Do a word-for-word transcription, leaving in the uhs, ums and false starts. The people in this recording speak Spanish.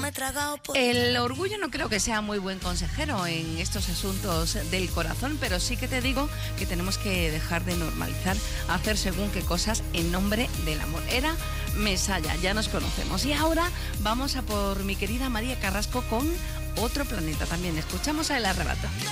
me he tragado por... El orgullo no creo que sea muy buen consejero en estos asuntos del corazón, pero sí que te digo que tenemos que dejar de normalizar hacer según qué cosas en nombre del amor. Era Mesalla, ya nos conocemos. Y ahora vamos a por mi querida María Carrasco con Otro Planeta también. Escuchamos a El Arrebato.